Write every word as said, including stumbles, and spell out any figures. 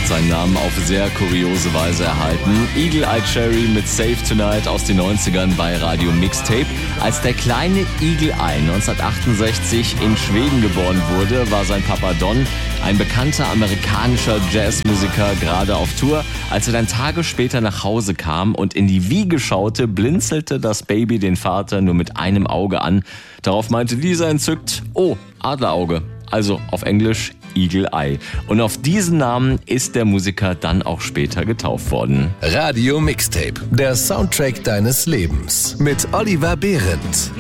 seinen Namen auf sehr kuriose Weise erhalten. Eagle Eye Cherry mit Save Tonight aus den neunzigern bei Radio Mixtape. Als der kleine Eagle Eye neunzehnhundertachtundsechzig in Schweden geboren wurde, war sein Papa Don ein bekannter amerikanischer Jazzmusiker, gerade auf Tour. Als er dann Tage später nach Hause kam und in die Wiege schaute, blinzelte das Baby den Vater nur mit einem Auge an. Darauf meinte dieser entzückt: Oh, Adlerauge. Also auf Englisch Eagle Eye. Und auf diesen Namen ist der Musiker dann auch später getauft worden. Radio Mixtape, der Soundtrack deines Lebens mit Oliver Behrendt.